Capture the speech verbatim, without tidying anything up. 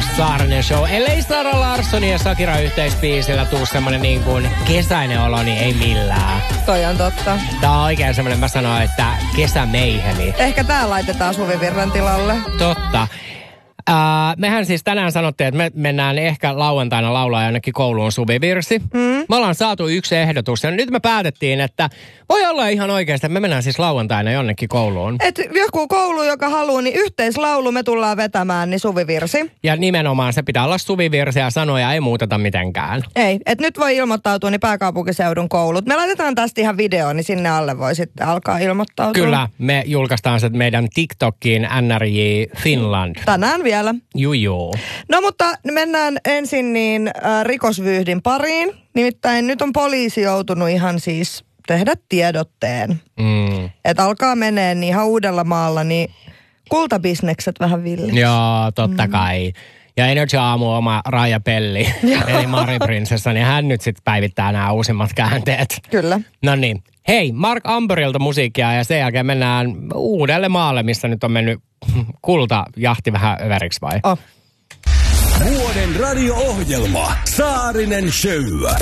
radiosta Saarinen Show. Ellei Sara Larssonin ja Shakira yhteispiisillä tuu semmonen niin kuin kesäinen olo, niin ei millään. Toi on totta. Tää on oikein semmonen, mä sanoin, että kesämeiheli. Ehkä tää laitetaan Suvivirran tilalle. Totta. Uh, mehän siis tänään sanottiin, että me mennään ehkä lauantaina laulaa jonnekin kouluun Suvivirsi. Mm. Me ollaan saatu yksi ehdotus ja nyt me päätettiin, että voi olla ihan oikeasti, että me mennään siis lauantaina jonnekin kouluun. Et joku koulu, joka haluaa, niin yhteislaulu me tullaan vetämään, niin Suvivirsi. Ja nimenomaan se pitää olla Suvivirsi ja sanoja ei muuteta mitenkään. Ei, että nyt voi ilmoittautua niin pääkaupunkiseudun koulut. Me laitetaan tästä ihan video, niin sinne alle voi sitten alkaa ilmoittautua. Kyllä, me julkaistaan se meidän TikTokiin N R J Finland. Tänään vielä. Juu, juu. No mutta mennään ensin niin äh, rikosvyyhdin pariin. Nimittäin nyt on poliisi joutunut ihan siis tehdä tiedotteen. Mm. Että alkaa menee niin ihan Uudellamaalla niin kultabisnekset vähän villissä. Joo, totta mm. kai. Ja Energy Aamu oma Raija Pelli, eli Mari Prinsessa, niin hän nyt sitten päivittää nämä uusimmat käänteet. Kyllä. No niin. Hei, Mark Amberilta musiikkia ja sen jälkeen mennään uudelle maalle, missä nyt on mennyt kultajahti vähän överiksi vai? Oh. Vuoden radio-ohjelma Saarinen Show.